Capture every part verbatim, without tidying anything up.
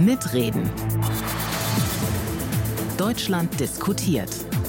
Mitreden. Deutschland diskutiert.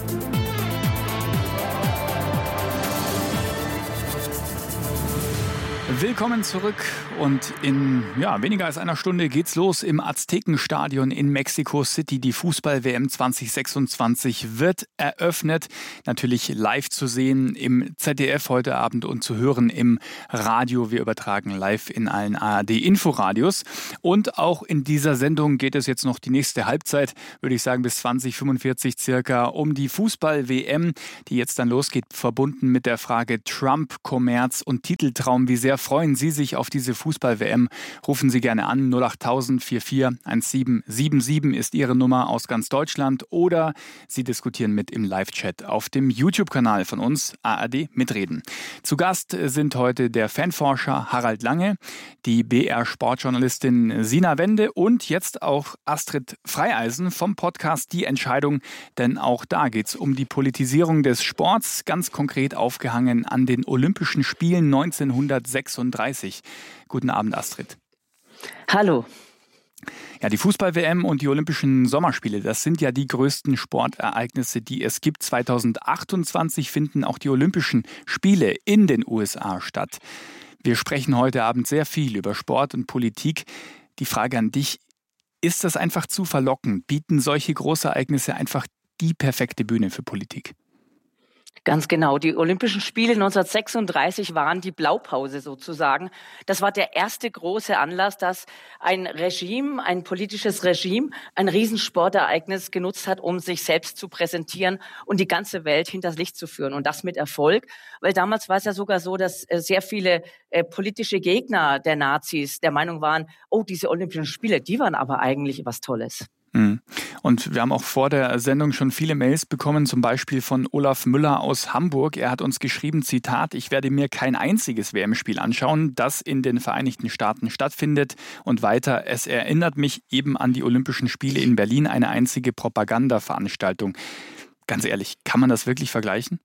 Willkommen zurück und in ja, weniger als einer Stunde geht's los im Aztekenstadion in Mexico City. Die Fußball-W M zwanzig sechsundzwanzig wird eröffnet. Natürlich live zu sehen im Z D F heute Abend und zu hören im Radio. Wir übertragen live in allen A R D-Inforadios. Und auch in dieser Sendung geht es jetzt noch die nächste Halbzeit, würde ich sagen bis zwanzig fünfundvierzig circa, um die Fußball-W M, die jetzt dann losgeht, verbunden mit der Frage Trump, Kommerz und Titeltraum. Wie sehr freuen Sie sich auf diese Fußball-W M? Rufen Sie gerne an. null acht null null vier vier eins sieben sieben sieben ist Ihre Nummer aus ganz Deutschland. Oder Sie diskutieren mit im Live-Chat auf dem YouTube-Kanal von uns, A R D Mitreden. Zu Gast sind heute der Fanforscher Harald Lange, die B R-Sportjournalistin Sina Wende und jetzt auch Astrid Freieisen vom Podcast Die Entscheidung. Denn auch da geht es um die Politisierung des Sports, ganz konkret aufgehangen an den Olympischen Spielen neunzehnhundertsechsunddreißig. Guten Abend, Astrid. Hallo. Ja, die Fußball-W M und die Olympischen Sommerspiele, das sind ja die größten Sportereignisse, die es gibt. zweitausendachtundzwanzig finden auch die Olympischen Spiele in den U S A statt. Wir sprechen heute Abend sehr viel über Sport und Politik. Die Frage an dich, ist das einfach zu verlockend? Bieten solche Großereignisse einfach die perfekte Bühne für Politik? Ganz genau. Die Olympischen Spiele neunzehnhundertsechsunddreißig waren die Blaupause sozusagen. Das war der erste große Anlass, dass ein Regime, ein politisches Regime, ein Riesensportereignis genutzt hat, um sich selbst zu präsentieren und die ganze Welt hinters Licht zu führen. Und das mit Erfolg, weil damals war es ja sogar so, dass sehr viele äh, politische Gegner der Nazis der Meinung waren, oh, diese Olympischen Spiele, die waren aber eigentlich was Tolles. Und wir haben auch vor der Sendung schon viele Mails bekommen, zum Beispiel von Olaf Müller aus Hamburg. Er hat uns geschrieben, Zitat, ich werde mir kein einziges W M-Spiel anschauen, das in den Vereinigten Staaten stattfindet. Und weiter, es erinnert mich eben an die Olympischen Spiele in Berlin, eine einzige Propagandaveranstaltung. Ganz ehrlich, kann man das wirklich vergleichen?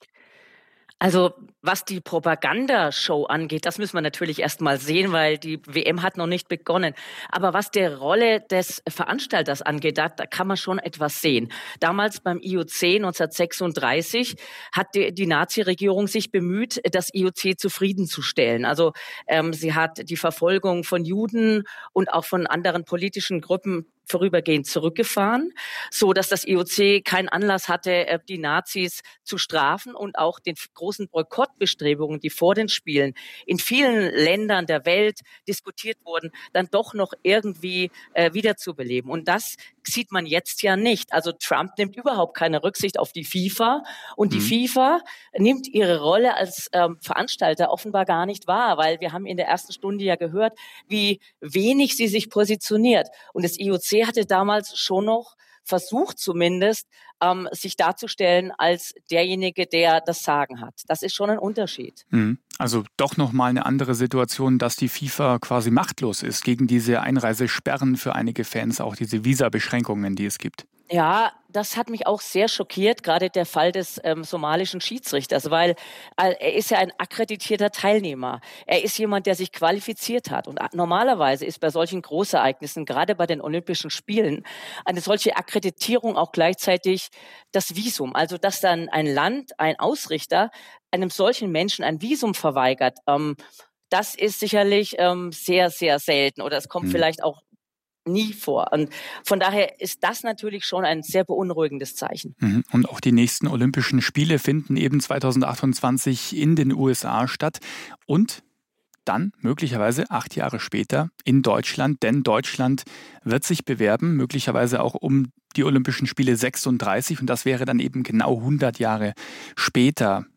Also was die Propagandashow angeht, das müssen wir natürlich erst mal sehen, weil die W M hat noch nicht begonnen. Aber was die Rolle des Veranstalters angeht, da, da kann man schon etwas sehen. Damals beim I O C neunzehnhundertsechsunddreißig hat die, die Nazi-Regierung sich bemüht, das I O C zufriedenzustellen. Also ähm, sie hat die Verfolgung von Juden und auch von anderen politischen Gruppen vorübergehend zurückgefahren, so dass das I O C keinen Anlass hatte, die Nazis zu strafen und auch den großen Boykottbestrebungen, die vor den Spielen in vielen Ländern der Welt diskutiert wurden, dann doch noch irgendwie äh, wiederzubeleben. Und das sieht man jetzt ja nicht. Also Trump nimmt überhaupt keine Rücksicht auf die FIFA und die mhm. FIFA nimmt ihre Rolle als ähm, Veranstalter offenbar gar nicht wahr, weil wir haben in der ersten Stunde ja gehört, wie wenig sie sich positioniert. Und das I O C hatte damals schon noch versucht zumindest, ähm, sich darzustellen als derjenige, der das Sagen hat. Das ist schon ein Unterschied. Also doch nochmal eine andere Situation, dass die FIFA quasi machtlos ist gegen diese Einreisesperren für einige Fans, auch diese Visabeschränkungen, die es gibt. Ja, das hat mich auch sehr schockiert, gerade der Fall des ähm, somalischen Schiedsrichters, weil äh, er ist ja ein akkreditierter Teilnehmer. Er ist jemand, der sich qualifiziert hat. Und normalerweise ist bei solchen Großereignissen, gerade bei den Olympischen Spielen, eine solche Akkreditierung auch gleichzeitig das Visum. Also dass dann ein Land, ein Ausrichter einem solchen Menschen ein Visum verweigert, ähm, das ist sicherlich ähm, sehr, sehr selten. Oder es kommt hm. vielleicht auch nie vor. Und von daher ist das natürlich schon ein sehr beunruhigendes Zeichen. Und auch die nächsten Olympischen Spiele finden eben zweitausendachtundzwanzig in den U S A statt und dann möglicherweise acht Jahre später in Deutschland, denn Deutschland wird sich bewerben, möglicherweise auch um die Olympischen Spiele sechsunddreißig und das wäre dann eben genau hundert Jahre später.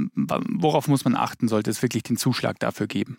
Worauf muss man achten? Sollte es wirklich den Zuschlag dafür geben?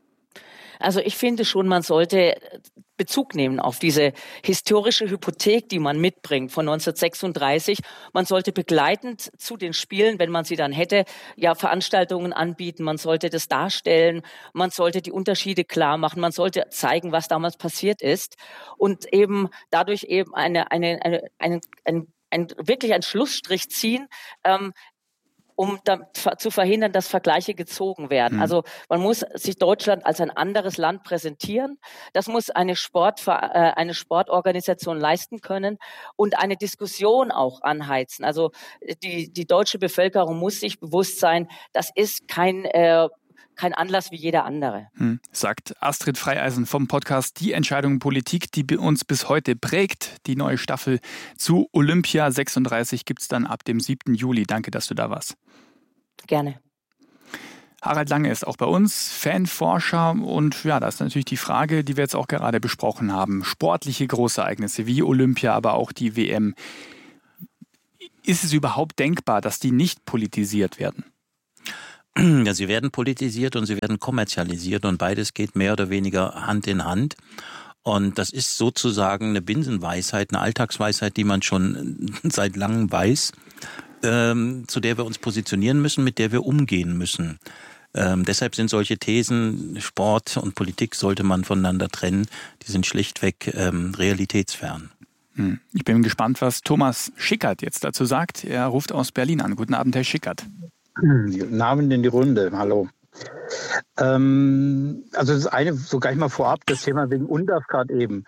Also ich finde schon, man sollte Bezug nehmen auf diese historische Hypothek, die man mitbringt von neunzehnhundertsechsunddreißig. Man sollte begleitend zu den Spielen, wenn man sie dann hätte, ja Veranstaltungen anbieten. Man sollte das darstellen. Man sollte die Unterschiede klar machen. Man sollte zeigen, was damals passiert ist und eben dadurch eben eine, eine, eine, eine, ein, ein, wirklich einen Schlussstrich ziehen. Ähm, um da, zu verhindern, dass Vergleiche gezogen werden. Mhm. Also man muss sich Deutschland als ein anderes Land präsentieren. Das muss eine, Sport, äh, eine Sportorganisation leisten können und eine Diskussion auch anheizen. Also die, die deutsche Bevölkerung muss sich bewusst sein, das ist kein äh, kein Anlass wie jeder andere. Hm, sagt Astrid Freieisen vom Podcast Die Entscheidung Politik, die uns bis heute prägt. Die neue Staffel zu Olympia sechsunddreißig gibt es dann ab dem siebten Juli. Danke, dass du da warst. Gerne. Harald Lange ist auch bei uns, Fanforscher, und ja, das ist natürlich die Frage, die wir jetzt auch gerade besprochen haben. Sportliche Großereignisse wie Olympia, aber auch die W M. Ist es überhaupt denkbar, dass die nicht politisiert werden? Ja, sie werden politisiert und sie werden kommerzialisiert und beides geht mehr oder weniger Hand in Hand. Und das ist sozusagen eine Binsenweisheit, eine Alltagsweisheit, die man schon seit langem weiß, ähm, zu der wir uns positionieren müssen, mit der wir umgehen müssen. Ähm, deshalb sind solche Thesen, Sport und Politik sollte man voneinander trennen, die sind schlichtweg ähm, realitätsfern. Hm. Ich bin gespannt, was Thomas Schickert jetzt dazu sagt. Er ruft aus Berlin an. Guten Abend, Herr Schickert. Guten Abend in die Runde. Hallo. Ähm, also das eine, so gleich mal vorab, das Thema wegen U N D A F gerade eben.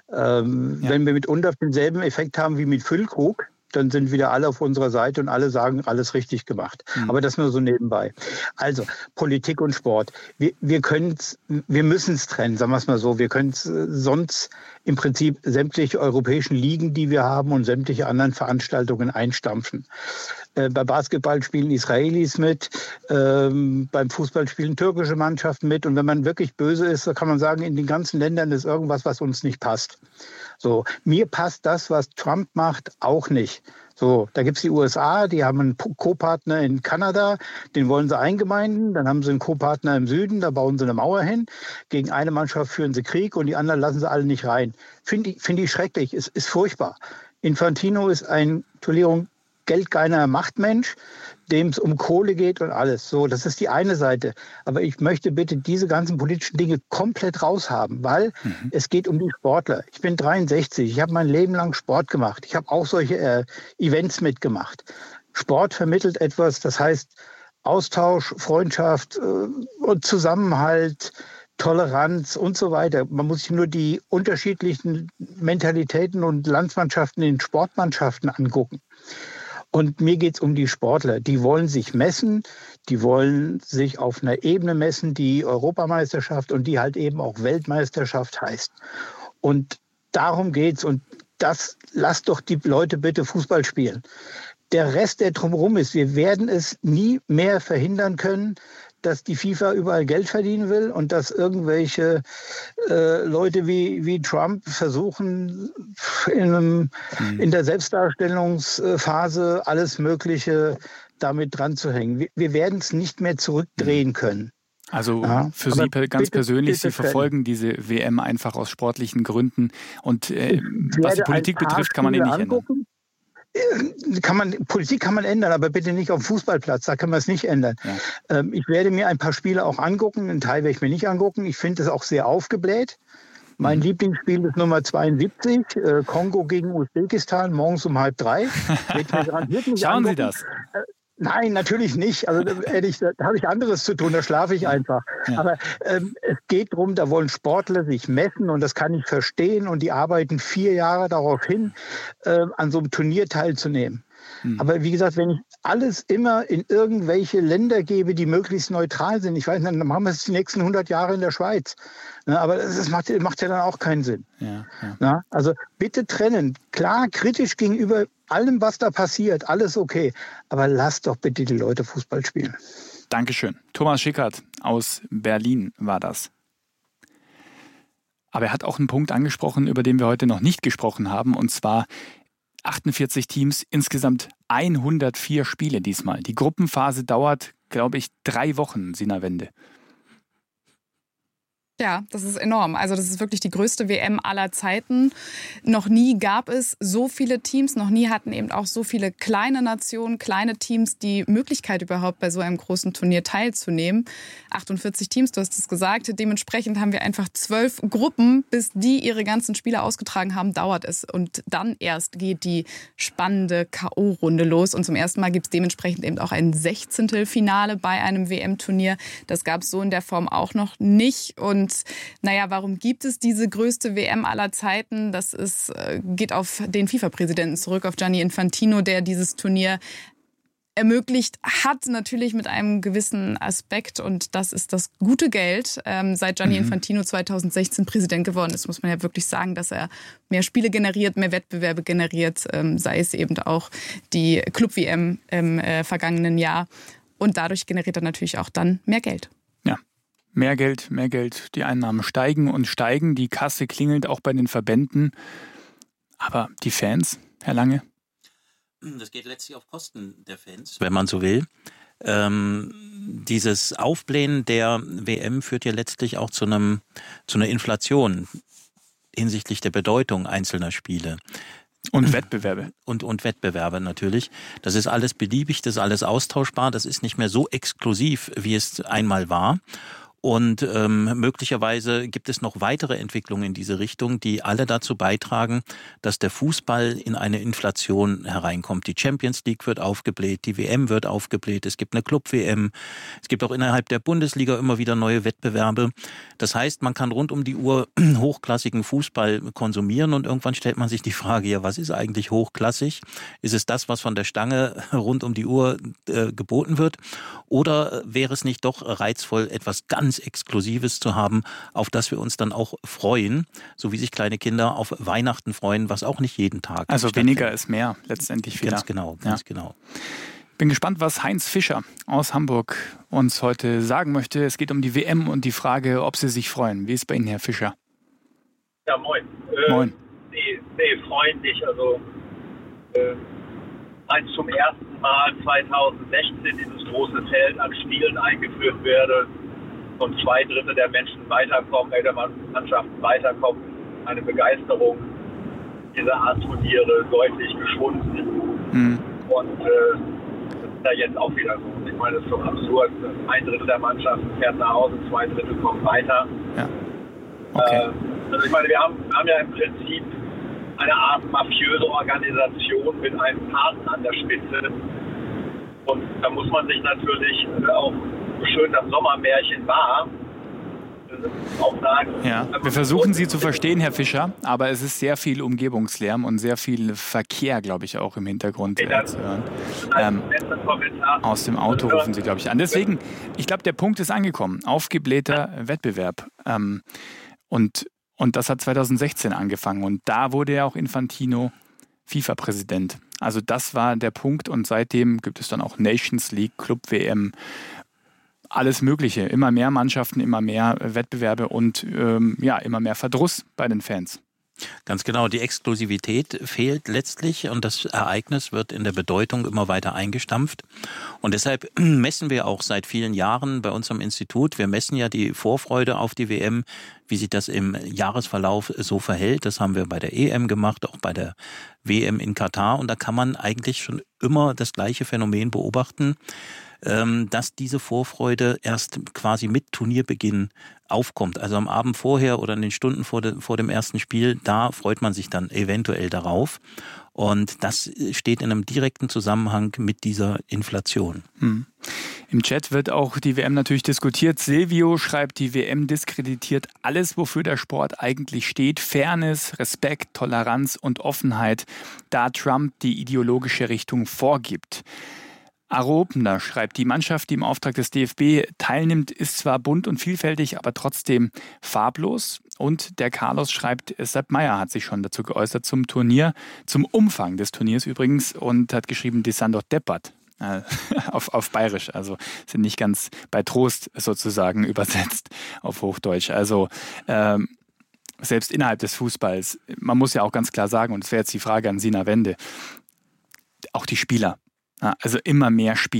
Ähm, ja. Wenn wir mit U N D A F denselben Effekt haben wie mit Füllkrug, dann sind wieder alle auf unserer Seite und alle sagen, alles richtig gemacht. Mhm. Aber das nur so nebenbei. Also Politik und Sport. Wir, wir können's, wir müssen es trennen, sagen wir es mal so. Wir können es äh, sonst im Prinzip sämtliche europäischen Ligen, die wir haben, und sämtliche anderen Veranstaltungen einstampfen. Äh, bei Basketball spielen Israelis mit, ähm, beim Fußball spielen türkische Mannschaften mit. Und wenn man wirklich böse ist, dann kann man sagen, in den ganzen Ländern ist irgendwas, was uns nicht passt. So, mir passt das, was Trump macht, auch nicht. So, da gibt's die U S A, die haben einen Co-Partner in Kanada, den wollen sie eingemeinden. Dann haben sie einen Co-Partner im Süden, da bauen sie eine Mauer hin. Gegen eine Mannschaft führen sie Krieg und die anderen lassen sie alle nicht rein. Finde ich, finde ich schrecklich, ist, ist furchtbar. Infantino ist ein, Entschuldigung, geldgeiler Machtmensch, dem es um Kohle geht und alles. So, das ist die eine Seite. Aber ich möchte bitte diese ganzen politischen Dinge komplett raushaben, weil mhm. es geht um die Sportler. Ich bin dreiundsechzig, ich habe mein Leben lang Sport gemacht. Ich habe auch solche äh, Events mitgemacht. Sport vermittelt etwas, das heißt Austausch, Freundschaft äh, und Zusammenhalt, Toleranz und so weiter. Man muss sich nur die unterschiedlichen Mentalitäten und Landsmannschaften in Sportmannschaften angucken. Und mir geht es um die Sportler. Die wollen sich messen, die wollen sich auf einer Ebene messen, die Europameisterschaft und die halt eben auch Weltmeisterschaft heißt. Und darum geht's. Und das, lasst doch die Leute bitte Fußball spielen. Der Rest, der drumherum ist, wir werden es nie mehr verhindern können, dass die FIFA überall Geld verdienen will und dass irgendwelche äh, Leute wie, wie Trump versuchen, in, einem, mhm. in der Selbstdarstellungsphase alles Mögliche damit dran zu hängen. Wir, wir werden es nicht mehr zurückdrehen können. Also ja, für Sie ganz bitte, persönlich, bitte Sie verfolgen diese W M einfach aus sportlichen Gründen und äh, was die Politik betrifft, kann man ihn nicht angucken. ändern. Kann man, Politik kann man ändern, aber bitte nicht auf dem Fußballplatz, da kann man es nicht ändern. Ja. Ähm, ich werde mir ein paar Spiele auch angucken, einen Teil werde ich mir nicht angucken. Ich finde es auch sehr aufgebläht. Mein mhm. Lieblingsspiel ist Nummer zweiundsiebzig, äh, Kongo gegen Usbekistan, morgens um halb drei. Schauen angucken. Sie das? Äh, Nein, natürlich nicht. Also ehrlich, da habe ich anderes zu tun, da schlafe ich einfach. Ja. Aber ähm, es geht darum, da wollen Sportler sich messen und das kann ich verstehen und die arbeiten vier Jahre darauf hin, äh, an so einem Turnier teilzunehmen. Hm. Aber wie gesagt, wenn ich alles immer in irgendwelche Länder gebe, die möglichst neutral sind, ich weiß nicht, dann machen wir es die nächsten hundert Jahre in der Schweiz. Na, aber das macht, macht ja dann auch keinen Sinn. Ja, ja. Na, also bitte trennen. Klar, kritisch gegenüber allem, was da passiert, alles okay. Aber lasst doch bitte die Leute Fußball spielen. Dankeschön. Thomas Schickert aus Berlin war das. Aber er hat auch einen Punkt angesprochen, über den wir heute noch nicht gesprochen haben, und zwar achtundvierzig Teams, insgesamt hundertvier Spiele diesmal. Die Gruppenphase dauert, glaube ich, drei Wochen, Sina Wende. Ja, das ist enorm. Also das ist wirklich die größte W M aller Zeiten. Noch nie gab es so viele Teams, noch nie hatten eben auch so viele kleine Nationen, kleine Teams die Möglichkeit überhaupt bei so einem großen Turnier teilzunehmen. achtundvierzig Teams, du hast es gesagt. Dementsprechend haben wir einfach zwölf Gruppen. Bis die ihre ganzen Spiele ausgetragen haben, dauert es. Und dann erst geht die spannende K O-Runde los. Und zum ersten Mal gibt es dementsprechend eben auch ein Sechzehntelfinale bei einem W M-Turnier. Das gab es so in der Form auch noch nicht. Und Und naja, warum gibt es diese größte W M aller Zeiten? Das ist, geht auf den FIFA-Präsidenten zurück, auf Gianni Infantino, der dieses Turnier ermöglicht hat, natürlich mit einem gewissen Aspekt. Und das ist das gute Geld. Ähm, seit Gianni mhm. Infantino zweitausendsechzehn Präsident geworden ist, muss man ja wirklich sagen, dass er mehr Spiele generiert, mehr Wettbewerbe generiert, ähm, sei es eben auch die Club-W M im äh, vergangenen Jahr. Und dadurch generiert er natürlich auch dann mehr Geld. Mehr Geld, mehr Geld, die Einnahmen steigen und steigen, die Kasse klingelt auch bei den Verbänden. Aber die Fans, Herr Lange? Das geht letztlich auf Kosten der Fans, wenn man so will. Ähm, dieses Aufblähen der W M führt ja letztlich auch zu einem, zu einer Inflation hinsichtlich der Bedeutung einzelner Spiele. Und Wettbewerbe. Und, und Wettbewerbe natürlich. Das ist alles beliebig, das ist alles austauschbar, das ist nicht mehr so exklusiv, wie es einmal war. Und ähm, möglicherweise gibt es noch weitere Entwicklungen in diese Richtung, die alle dazu beitragen, dass der Fußball in eine Inflation hereinkommt. Die Champions League wird aufgebläht, die W M wird aufgebläht, es gibt eine Club-W M, es gibt auch innerhalb der Bundesliga immer wieder neue Wettbewerbe. Das heißt, man kann rund um die Uhr hochklassigen Fußball konsumieren und irgendwann stellt man sich die Frage, ja, was ist eigentlich hochklassig? Ist es das, was von der Stange rund um die Uhr äh, geboten wird? Oder wäre es nicht doch reizvoll, etwas ganz Exklusives zu haben, auf das wir uns dann auch freuen, so wie sich kleine Kinder auf Weihnachten freuen, was auch nicht jeden Tag Also weniger ist mehr, letztendlich wieder. Ganz genau, ganz ja. genau. Bin gespannt, was Heinz Fischer aus Hamburg uns heute sagen möchte. Es geht um die W M und die Frage, ob Sie sich freuen. Wie ist bei Ihnen, Herr Fischer? Ja, moin. Äh, moin. Nee, nee, freundlich. Also äh, als zum ersten Mal zweitausendsechzehn dieses große Feld an Spielen eingeführt werde und zwei Drittel der Menschen weiterkommen, der Mannschaften weiterkommen, eine Begeisterung dieser Art Turniere deutlich geschwunden. Mhm. Und äh, das ist ja jetzt auch wieder so. Ich meine, es ist doch absurd. Ein Drittel der Mannschaften fährt nach Hause, zwei Drittel kommen weiter. Ja. Okay. Äh, also ich meine, wir haben, haben ja im Prinzip eine Art mafiöse Organisation mit einem Partner an der Spitze. Und da muss man sich natürlich auch, so schön das Sommermärchen war, auch sagen. Ja, wir versuchen Sie zu verstehen, Herr Fischer, aber es ist sehr viel Umgebungslärm und sehr viel Verkehr, glaube ich, auch im Hintergrund äh, zu hören. Ähm, aus dem Auto rufen Sie, glaube ich, an. Deswegen, ich glaube, der Punkt ist angekommen. Aufgeblähter Wettbewerb. Ähm, und, und das hat zweitausendsechzehn angefangen. Und da wurde ja auch Infantino FIFA-Präsident. Also das war der Punkt und seitdem gibt es dann auch Nations League, Club-W M, alles Mögliche. Immer mehr Mannschaften, immer mehr Wettbewerbe und ähm, ja, immer mehr Verdruss bei den Fans. Ganz genau, die Exklusivität fehlt letztlich und das Ereignis wird in der Bedeutung immer weiter eingestampft. Und deshalb messen wir auch seit vielen Jahren bei unserem Institut, wir messen ja die Vorfreude auf die W M, wie sich das im Jahresverlauf so verhält. Das haben wir bei der E M gemacht, auch bei der W M in Katar. Und da kann man eigentlich schon immer das gleiche Phänomen beobachten, dass diese Vorfreude erst quasi mit Turnierbeginn aufkommt. Also am Abend vorher oder in den Stunden vor, de, vor dem ersten Spiel, da freut man sich dann eventuell darauf. Und das steht in einem direkten Zusammenhang mit dieser Inflation. Hm. Im Chat wird auch die W M natürlich diskutiert. Silvio schreibt, die W M diskreditiert alles, wofür der Sport eigentlich steht. Fairness, Respekt, Toleranz und Offenheit, da Trump die ideologische Richtung vorgibt. Arobner schreibt, die Mannschaft, die im Auftrag des D F B teilnimmt, ist zwar bunt und vielfältig, aber trotzdem farblos. Und der Carlos schreibt, Sepp Maier hat sich schon dazu geäußert zum Turnier, zum Umfang des Turniers übrigens und hat geschrieben, die sind doch deppert. Äh, auf, auf Bayerisch, also sind nicht ganz bei Trost sozusagen übersetzt auf Hochdeutsch. Also ähm, selbst innerhalb des Fußballs, man muss ja auch ganz klar sagen, und das wäre jetzt die Frage an Sina Wende, auch die Spieler. Also immer mehr Spiele,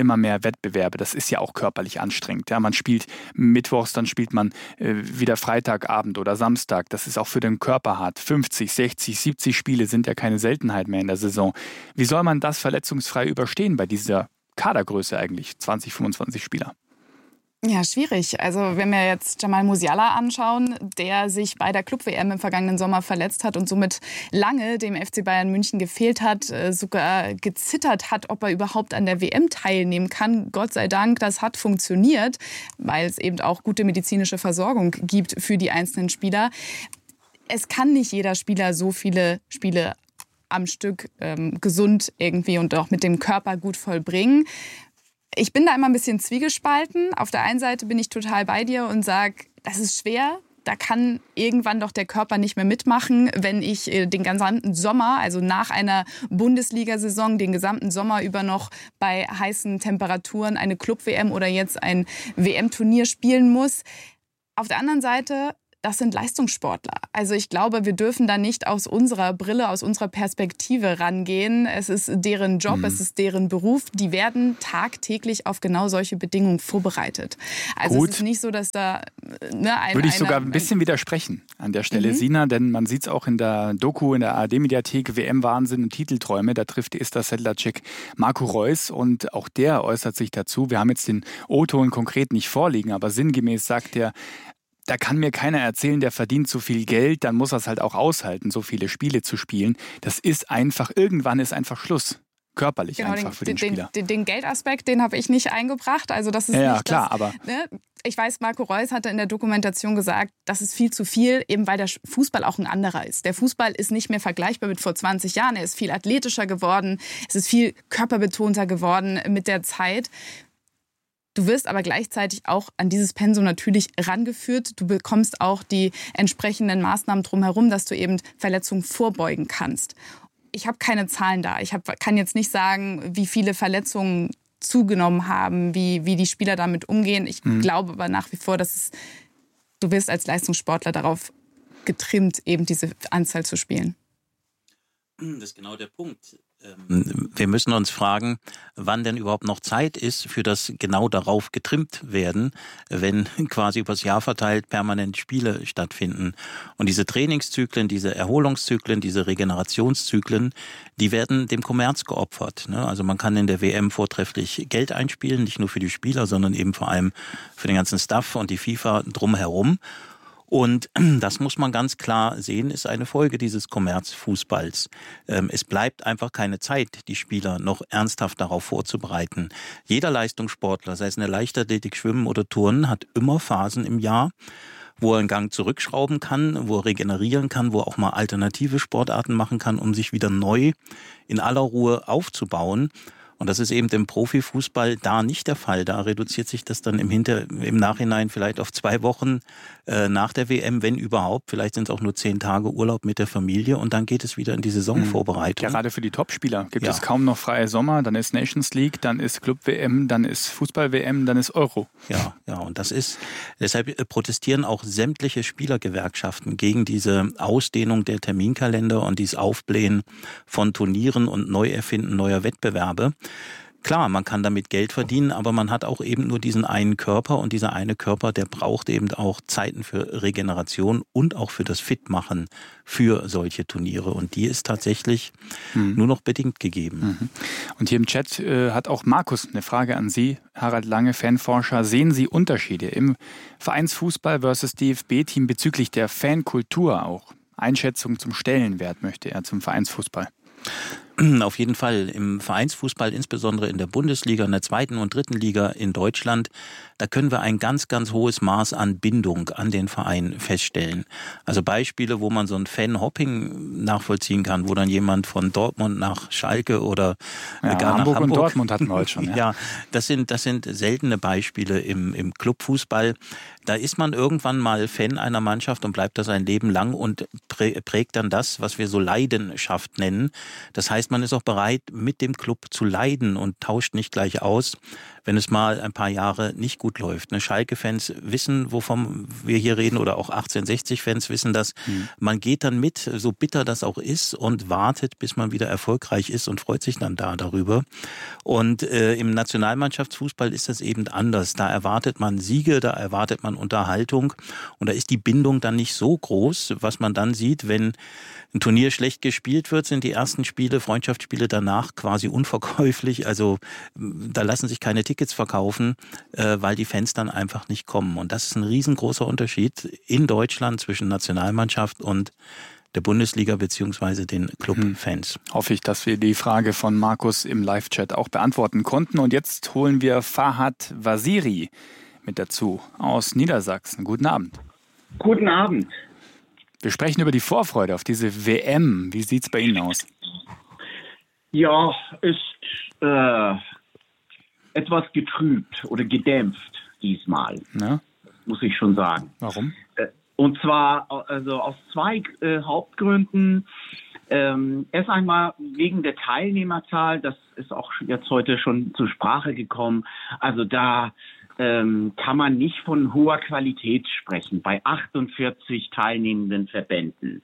immer mehr Wettbewerbe. Das ist ja auch körperlich anstrengend. Ja, man spielt mittwochs, dann spielt man äh, wieder Freitagabend oder Samstag. Das ist auch für den Körper hart. fünfzig, sechzig, siebzig Spiele sind ja keine Seltenheit mehr in der Saison. Wie soll man das verletzungsfrei überstehen bei dieser Kadergröße eigentlich? zwanzig, fünfundzwanzig Spieler. Ja, schwierig. Also wenn wir jetzt Jamal Musiala anschauen, der sich bei der Club-W M im vergangenen Sommer verletzt hat und somit lange dem F C Bayern München gefehlt hat, sogar gezittert hat, ob er überhaupt an der W M teilnehmen kann. Gott sei Dank, das hat funktioniert, weil es eben auch gute medizinische Versorgung gibt für die einzelnen Spieler. Es kann nicht jeder Spieler so viele Spiele am Stück ähm, gesund irgendwie und auch mit dem Körper gut vollbringen. Ich bin da immer ein bisschen zwiegespalten. Auf der einen Seite bin ich total bei dir und sage, das ist schwer. Da kann irgendwann doch der Körper nicht mehr mitmachen, wenn ich den gesamten Sommer, also nach einer Bundesliga-Saison, den gesamten Sommer über noch bei heißen Temperaturen eine Club-W M oder jetzt ein W M-Turnier spielen muss. Auf der anderen Seite, das sind Leistungssportler. Also ich glaube, wir dürfen da nicht aus unserer Brille, aus unserer Perspektive rangehen. Es ist deren Job, mhm. es ist deren Beruf. Die werden tagtäglich auf genau solche Bedingungen vorbereitet. Also Gut. es ist nicht so, dass da... Ne, ein, Würde ich eine, sogar ein bisschen widersprechen an der Stelle, mhm. Sina, denn man sieht es auch in der Doku, in der A R D-Mediathek, W M-Wahnsinn und Titelträume. Da trifft Ester Sedlacek Marco Reus und auch der äußert sich dazu. Wir haben jetzt den O-Ton konkret nicht vorliegen, aber sinngemäß sagt er, da kann mir keiner erzählen, der verdient so viel Geld, dann muss er es halt auch aushalten, so viele Spiele zu spielen. Das ist einfach, irgendwann ist einfach Schluss. Körperlich genau, einfach den, für den, den Spieler. Den, den Geldaspekt, den habe ich nicht eingebracht. Also das ist ja, nicht ja, klar, das, aber... Ne? Ich weiß, Marco Reus hatte in der Dokumentation gesagt, das ist viel zu viel, eben weil der Fußball auch ein anderer ist. Der Fußball ist nicht mehr vergleichbar mit vor zwanzig Jahren. Er ist viel athletischer geworden, es ist viel körperbetonter geworden mit der Zeit. Du wirst aber gleichzeitig auch an dieses Pensum natürlich rangeführt. Du bekommst auch die entsprechenden Maßnahmen drumherum, dass du eben Verletzungen vorbeugen kannst. Ich habe keine Zahlen da. Ich hab, kann jetzt nicht sagen, wie viele Verletzungen zugenommen haben, wie, wie die Spieler damit umgehen. Ich mhm. glaube aber nach wie vor, dass es, du wirst als Leistungssportler darauf getrimmt, eben diese Anzahl zu spielen. Das ist genau der Punkt. Wir müssen uns fragen, wann denn überhaupt noch Zeit ist für das genau darauf getrimmt werden, wenn quasi übers Jahr verteilt permanent Spiele stattfinden. Und diese Trainingszyklen, diese Erholungszyklen, diese Regenerationszyklen, die werden dem Kommerz geopfert. Also man kann in der W M vortrefflich Geld einspielen, nicht nur für die Spieler, sondern eben vor allem für den ganzen Staff und die FIFA drumherum. Und das muss man ganz klar sehen, ist eine Folge dieses Kommerzfußballs. Es bleibt einfach keine Zeit, die Spieler noch ernsthaft darauf vorzubereiten. Jeder Leistungssportler, sei es in der Leichtathletik, Schwimmen oder Turnen, hat immer Phasen im Jahr, wo er einen Gang zurückschrauben kann, wo er regenerieren kann, wo er auch mal alternative Sportarten machen kann, um sich wieder neu in aller Ruhe aufzubauen. Und das ist eben im Profifußball da nicht der Fall. Da reduziert sich das dann im, Hinter-, im Nachhinein vielleicht auf zwei Wochen äh, nach der W M, wenn überhaupt. Vielleicht sind es auch nur zehn Tage Urlaub mit der Familie und dann geht es wieder in die Saisonvorbereitung. Gerade für die Topspieler gibt ja. es kaum noch freie Sommer. Dann ist Nations League, dann ist Club-W M, dann ist Fußball-W M, dann ist Euro. Ja, ja, und das ist, deshalb protestieren auch sämtliche Spielergewerkschaften gegen diese Ausdehnung der Terminkalender und dieses Aufblähen von Turnieren und Neuerfinden neuer Wettbewerbe. Klar, man kann damit Geld verdienen, aber man hat auch eben nur diesen einen Körper und dieser eine Körper, der braucht eben auch Zeiten für Regeneration und auch für das Fitmachen für solche Turniere und die ist tatsächlich mhm. nur noch bedingt gegeben. Mhm. Und hier im Chat äh, hat auch Markus eine Frage an Sie, Harald Lange, Fanforscher. Sehen Sie Unterschiede im Vereinsfußball versus D F B-Team bezüglich der Fankultur auch? Einschätzung zum Stellenwert möchte er zum Vereinsfußball. Auf jeden Fall. Im Vereinsfußball, insbesondere in der Bundesliga, in der zweiten und dritten Liga in Deutschland, da können wir ein ganz, ganz hohes Maß an Bindung an den Verein feststellen. Also Beispiele, wo man so ein Fan-Hopping nachvollziehen kann, wo dann jemand von Dortmund nach Schalke oder ja, gar Hamburg nach Hamburg. Und Dortmund hatten wir heute schon. Ja, ja das sind, das sind seltene Beispiele im, im Clubfußball. Da ist man irgendwann mal Fan einer Mannschaft und bleibt das ein Leben lang und prägt dann das, was wir so Leidenschaft nennen. Das heißt, man ist auch bereit, mit dem Club zu leiden und tauscht nicht gleich aus, wenn es mal ein paar Jahre nicht gut läuft. Ne? Schalke-Fans wissen, wovon wir hier reden, oder auch achtzehnhundertsechzig-Fans wissen das. Mhm. Man geht dann mit, so bitter das auch ist, und wartet, bis man wieder erfolgreich ist und freut sich dann da darüber. Und äh, im Nationalmannschaftsfußball ist das eben anders. Da erwartet man Siege, da erwartet man Unterhaltung und da ist die Bindung dann nicht so groß. Was man dann sieht, wenn ein Turnier schlecht gespielt wird, sind die ersten Spiele, Freundschaftsspiele danach quasi unverkäuflich. Also da lassen sich keine Tickets verkaufen, äh, weil die Fans dann einfach nicht kommen. Und das ist ein riesengroßer Unterschied in Deutschland zwischen Nationalmannschaft und der Bundesliga beziehungsweise den Clubfans. Hm. Hoffe ich, dass wir die Frage von Markus im Live-Chat auch beantworten konnten. Und jetzt holen wir Fahad Waziri mit dazu aus Niedersachsen. Guten Abend. Guten Abend. Wir sprechen über die Vorfreude auf diese W M. Wie sieht es bei Ihnen aus? Ja, ist äh, etwas getrübt oder gedämpft diesmal, ja? muss ich schon sagen. Warum? Äh, und zwar also aus zwei äh, Hauptgründen. Ähm, erst einmal wegen der Teilnehmerzahl, das ist auch jetzt heute schon zur Sprache gekommen. Also da ähm, kann man nicht von hoher Qualität sprechen bei achtundvierzig teilnehmenden Verbänden.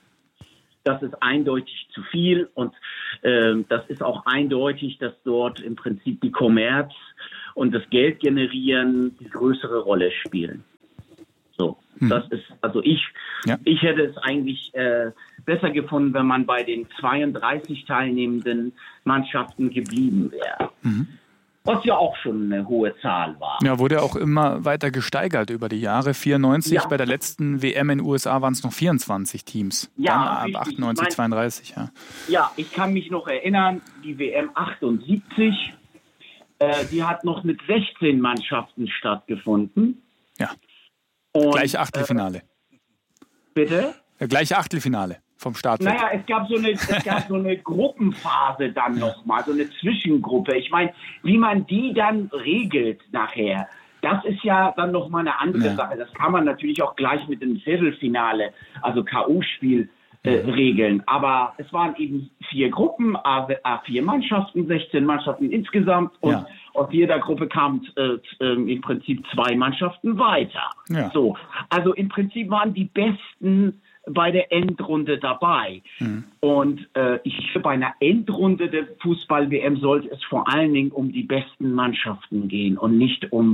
Das ist eindeutig zu viel und äh, das ist auch eindeutig, dass dort im Prinzip die Kommerz und das Geld generieren die größere Rolle spielen. So, hm. das ist, also ich, ja. ich hätte es eigentlich äh, besser gefunden, wenn man bei den zweiunddreißig teilnehmenden Mannschaften geblieben wäre. Mhm. Was ja auch schon eine hohe Zahl war. Ja, wurde auch immer weiter gesteigert über die Jahre. vierundneunzig, ja. Bei der letzten W M in den U S A waren es noch vierundzwanzig Teams. Ja, dann ab richtig. achtundneunzig, ich mein, zweiunddreißig. Ja. ja, ich kann mich noch erinnern, die W M achtundsiebzig, äh, die hat noch mit sechzehn Mannschaften stattgefunden. Ja, und, gleich Achtelfinale. Äh, bitte? Ja, gleich Achtelfinale. Vom Start. Naja, es gab so eine, es gab so eine Gruppenphase dann nochmal, so eine Zwischengruppe. Ich meine, wie man die dann regelt nachher, das ist ja dann nochmal eine andere ja. Sache. Das kann man natürlich auch gleich mit dem Viertelfinale, also K O-Spiel, äh, mhm. regeln. Aber es waren eben vier Gruppen, A vier Mannschaften, sechzehn Mannschaften insgesamt und ja. aus jeder Gruppe kamen äh, äh, im Prinzip zwei Mannschaften weiter. Ja. So, also im Prinzip waren die besten bei der Endrunde dabei. Mhm. Und äh, ich bei einer Endrunde der Fußball-W M sollte es vor allen Dingen um die besten Mannschaften gehen und nicht um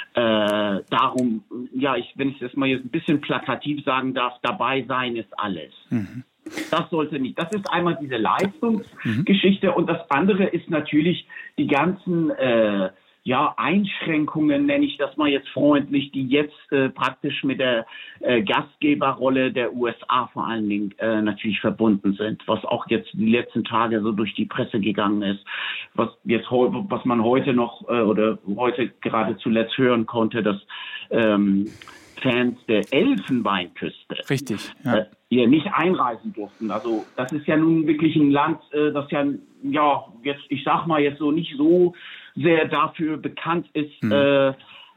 äh, darum, ja, ich, wenn ich das mal jetzt ein bisschen plakativ sagen darf, dabei sein ist alles. Mhm. Das sollte nicht. Das ist einmal diese Leistungsgeschichte mhm. und das andere ist natürlich die ganzen äh, ja, Einschränkungen, nenne ich das mal jetzt freundlich, die jetzt äh, praktisch mit der äh, Gastgeberrolle der U S A vor allen Dingen äh, natürlich verbunden sind, was auch jetzt die letzten Tage so durch die Presse gegangen ist, was jetzt was man heute noch äh, oder heute gerade zuletzt hören konnte, dass ähm, Fans der Elfenbeinküste Richtig, ja. äh, hier nicht einreisen durften. Also das ist ja nun wirklich ein Land, äh, das ja, ja, jetzt, ich sag mal jetzt so nicht so sehr dafür bekannt ist, mhm. äh,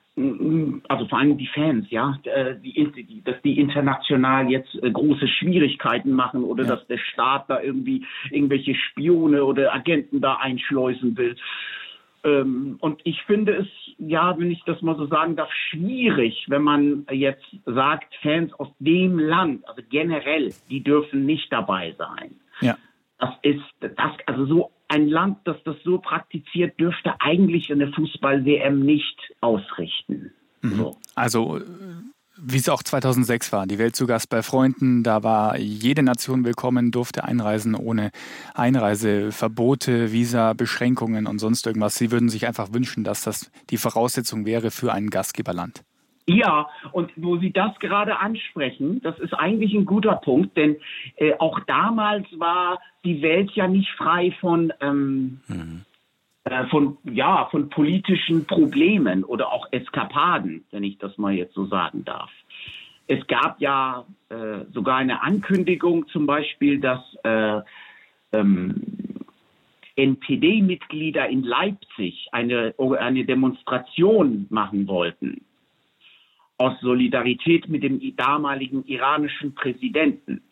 also vor allem die Fans, ja, die, die, dass die international jetzt äh, große Schwierigkeiten machen oder ja. dass der Staat da irgendwie irgendwelche Spione oder Agenten da einschleusen will. Ähm, und ich finde es, ja, wenn ich das mal so sagen darf, schwierig, wenn man jetzt sagt, Fans aus dem Land, also generell, die dürfen nicht dabei sein. Ja. Das ist, das, also so ein Land, das das so praktiziert, dürfte eigentlich eine Fußball-W M nicht ausrichten. Mhm. So. Also, wie es auch zweitausendsechs war, die Welt zu Gast bei Freunden, da war jede Nation willkommen, durfte einreisen ohne Einreiseverbote, Visa-Beschränkungen und sonst irgendwas. Sie würden sich einfach wünschen, dass das die Voraussetzung wäre für ein Gastgeberland. Ja, und wo Sie das gerade ansprechen, das ist eigentlich ein guter Punkt, denn äh, auch damals war die Welt ja nicht frei von, ähm, mhm. äh, von, ja, von politischen Problemen oder auch Eskapaden, wenn ich das mal jetzt so sagen darf. Es gab ja äh, sogar eine Ankündigung zum Beispiel, dass äh, ähm, N P D-Mitglieder in Leipzig eine, eine Demonstration machen wollten. Aus Solidarität mit dem damaligen iranischen Präsidenten,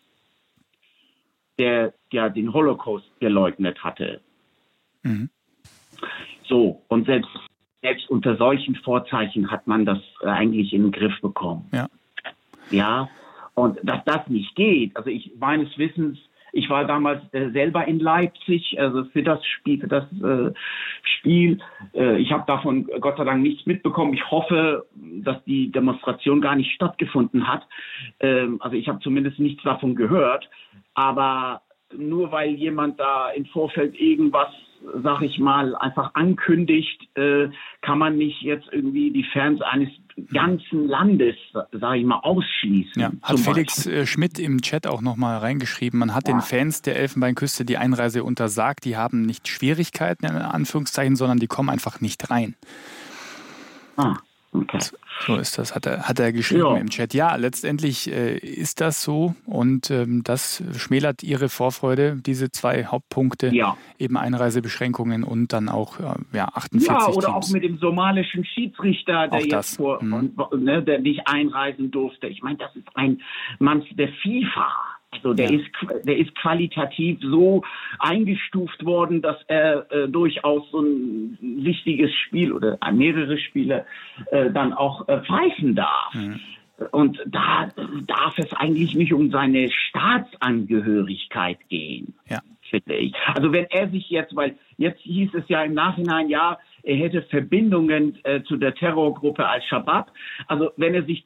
der ja den Holocaust geleugnet hatte. Mhm. So, und selbst selbst unter solchen Vorzeichen hat man das eigentlich in den Griff bekommen. Ja. Ja, und dass das nicht geht, also ich meines Wissens, ich war damals äh, selber in Leipzig, also für das Spiel, für das äh, Spiel. Äh, ich habe davon Gott sei Dank nichts mitbekommen. Ich hoffe, dass die Demonstration gar nicht stattgefunden hat. Ähm, also ich habe zumindest nichts davon gehört. Aber nur weil jemand da im Vorfeld irgendwas, sag ich mal, einfach ankündigt, äh, kann man nicht jetzt irgendwie die Fans eines ganzen Landes, sag ich mal, ausschließen. Ja, hat Felix Beispiel. Schmidt im Chat auch nochmal reingeschrieben, man hat ja. den Fans der Elfenbeinküste die Einreise untersagt, die haben nicht Schwierigkeiten, in Anführungszeichen, sondern die kommen einfach nicht rein. Ah. Okay. So ist das, hat er, hat er geschrieben ja. im Chat. Ja, letztendlich äh, ist das so und ähm, das schmälert ihre Vorfreude, diese zwei Hauptpunkte, ja. eben Einreisebeschränkungen und dann auch äh, ja, achtundvierzig Ja, oder Teams. auch mit dem somalischen Schiedsrichter, der auch jetzt das. vor, mhm. und, ne, der nicht einreisen durfte. Ich meine, das ist ein Mann der FIFA. Also der, ja. ist, der ist qualitativ so eingestuft worden, dass er äh, durchaus so ein wichtiges Spiel oder mehrere Spiele äh, dann auch äh, pfeifen darf. Mhm. Und da darf es eigentlich nicht um seine Staatsangehörigkeit gehen, ja. finde ich. Also wenn er sich jetzt, weil jetzt hieß es ja im Nachhinein, ja, er hätte Verbindungen äh, zu der Terrorgruppe Al-Shabaab. Also wenn er sich